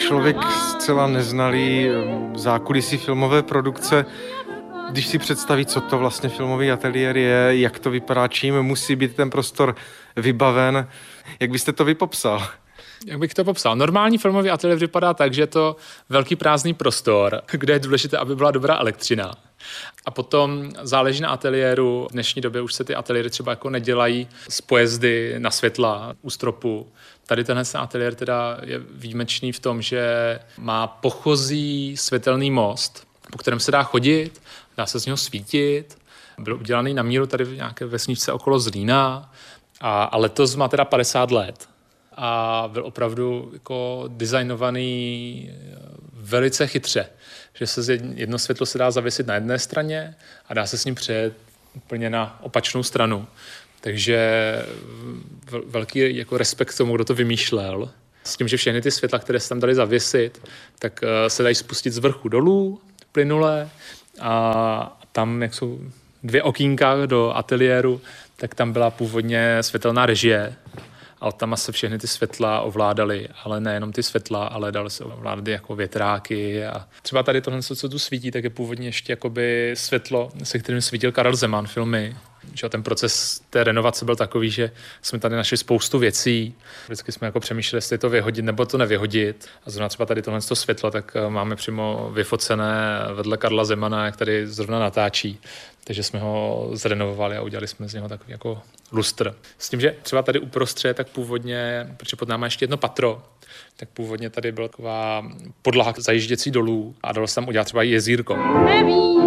člověk zcela neznalý zákulisí filmové produkce, když si představí, co to vlastně filmový ateliér je, jak to vypadá, čím musí být ten prostor vybaven, jak byste to vypopsal? Jak bych to popsal? Normální filmový ateliér vypadá tak, že je to velký prázdný prostor, kde je důležité, aby byla dobrá elektřina. A potom záleží na ateliéru. V dnešní době už se ty ateliéry třeba jako nedělají z pojezdy na světla u stropu. Tady tenhle ateliér teda je výjimečný v tom, že má pochozí světelný most, po kterém se dá chodit, dá se z něho svítit. Byl udělaný na míru tady v nějaké vesničce okolo Zlína a letos má teda 50 let. A byl opravdu jako designovaný velice chytře, že se jedno světlo se dá zavěsit na jedné straně a dá se s ním přejet úplně na opačnou stranu. Takže velký jako respekt tomu, kdo to vymýšlel. S tím, že všechny ty světla, které se tam dali zavěsit, tak se dají spustit z vrchu dolů, plynule, a tam, jak jsou 2 okýnka do ateliéru, tak tam byla původně světelná režie. A tam se všechny ty světla ovládaly, ale nejenom ty světla, ale dalo se ovládat jako větráky. A třeba tady tohle, co tu svítí, tak je původně ještě jakoby světlo, se kterým svítil Karel Zeman filmy. Že ten proces té renovace byl takový, že jsme tady našli spoustu věcí. Vždycky jsme jako přemýšleli, jestli to vyhodit nebo to nevyhodit. A zrovna třeba tady tohle světlo, tak máme přímo vyfocené vedle Karla Zemana, jak tady zrovna natáčí. Takže jsme ho zrenovovali a udělali jsme z něho takový jako lustr. S tím, že třeba tady uprostřed, tak původně, protože pod náma ještě jedno patro, tak původně tady byla taková podlaha zajížděcí dolů a dalo se tam udělat třeba i jezírko.